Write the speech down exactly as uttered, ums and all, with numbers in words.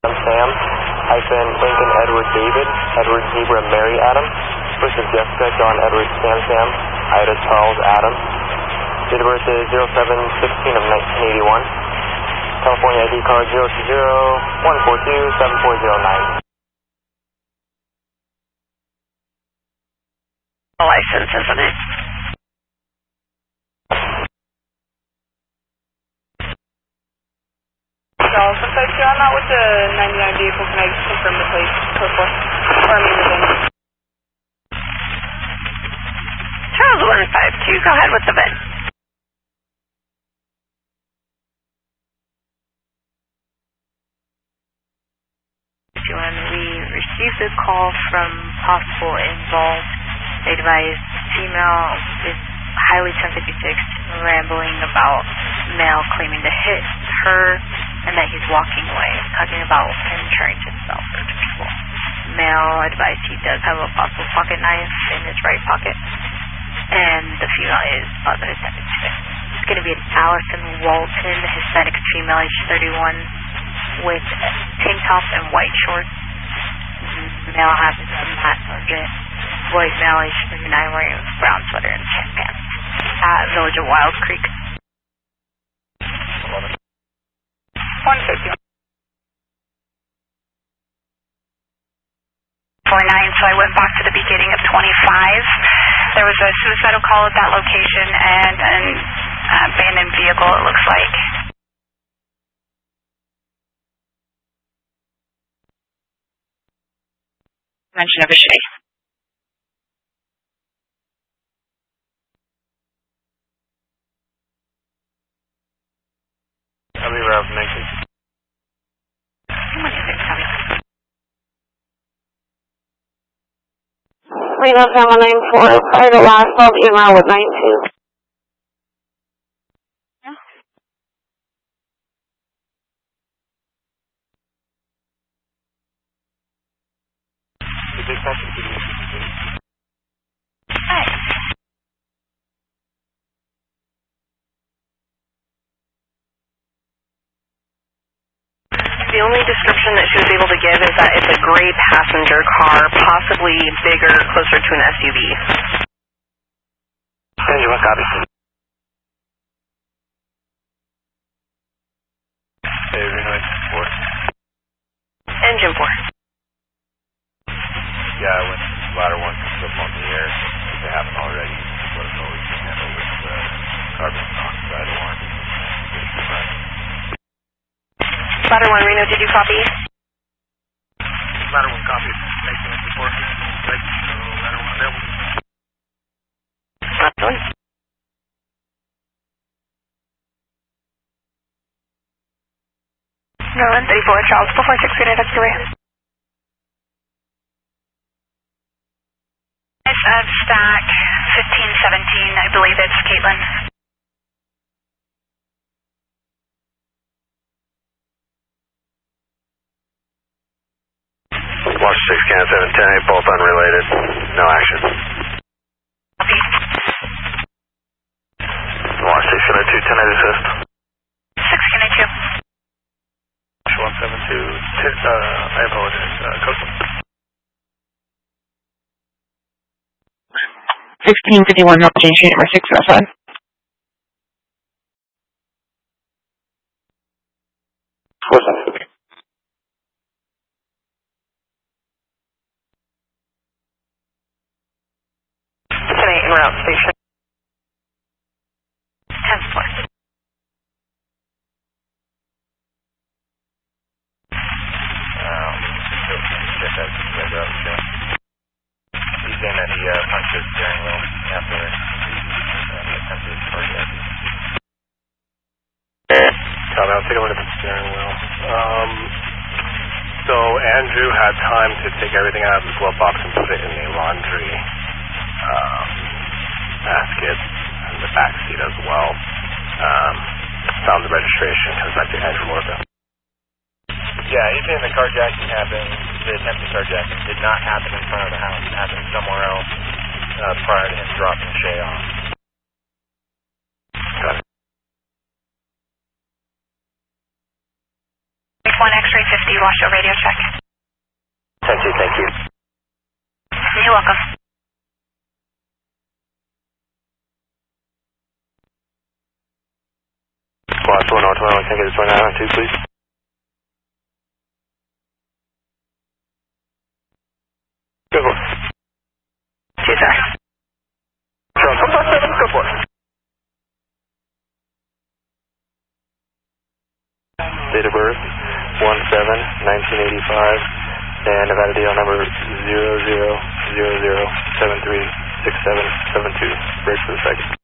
Sam, hyphen Lincoln Edward David, Edward Zebra Mary Adam, versus Jessica John Edward Sam Sam, Ida Charles Adam. Date of birth is zero seven sixteen of nineteen eighty-one. California I D card zero two zero one four two seven four zero nine. License, isn't it? Y'all, since I see I'm not with the ninety-nine vehicle, can I confirm the plate code for? Or I mean the VIN. Charles one five two, go ahead with the VIN. When we received a call from possible involved, they advised female is highly sensitive, rambling about male claiming to hit her and that he's walking away, talking about him trying to self-hurt people. Male advised he does have a possible pocket knife in his right pocket, and the female is other sensitive. It's going to be an Allison Walton, Hispanic female, age thirty-one, with tank top and white shorts. Male has a Matt Sargent, white male, age thirty-nine, wearing a brown sweater and check pants at Village of Wild Creek. one fifty. four nine, so I went back to the beginning of twenty-five. There was a suicidal call at that location and an abandoned vehicle, it looks like. Mention of a Shay. How many rounds mentioned? Reno seven nine four, prior to last twelve, E M R with nine two. The big question is The only description that she was able to give is that it's a gray passenger car, possibly bigger, closer to an S U V. Engine one copy. Hey, Reno four. Engine four. Yeah, I went ladder one up on the air. If it happened already, just let us know we can handle with uh, carbon monoxide alarm. Ladder one, Reno, did you copy? Ladder one copy. Thank you, Mister Four. Thank you. Ladder one available. Ladder one. No, one thirty-four, Charles, four four six, unit, that's your way. It's of stack fifteen seventeen, I believe it's Caitlin. Watch six, can seven ten eight, both unrelated. No action. Copy. Watch six, can two, ten eight assist. six, can two. one seven two, uh, I apologize, uh, Coastal. sixteen fifty-one, North James Street, number six, outside. What's that? En route station. ten four. Um, check that, check that out, okay. He's saying that he uh, punched his steering wheel after he attempted cardiac. Tom, I'll take a look at the steering wheel. Um, so Andrew had time to take everything out of his glove box and put it in a laundry um, basket in the back seat as well. Um, found the registration, comes back to Andrew Lorca. Yeah, he's saying the carjacking happened, the attempted carjacking did not happen in front of the house. It happened somewhere else uh, prior to him dropping Shay off. Got it. one X-ray fifty, Washoe radio check. ten two, thank you. You're welcome. Squad four, North twenty-one, can I get this twenty-nine on two, please? Good one. Two, sir. Go for it. Date of birth, one seven nineteen eighty-five, and Nevada D L number zero zero zero zero seven three six seven seven two. Break for the second.